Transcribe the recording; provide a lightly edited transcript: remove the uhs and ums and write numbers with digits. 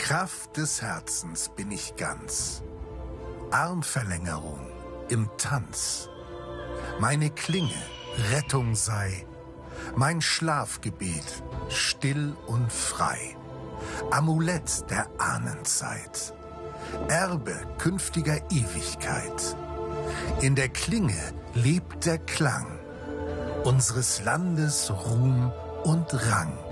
Kraft des Herzens bin ich ganz, Armverlängerung im Tanz. Meine Klinge Rettung sei, mein Schlafgebet still und frei. Amulett der Ahnenzeit, Erbe künftiger Ewigkeit. In der Klinge lebt der Klang unseres Landes Ruhm und Rang.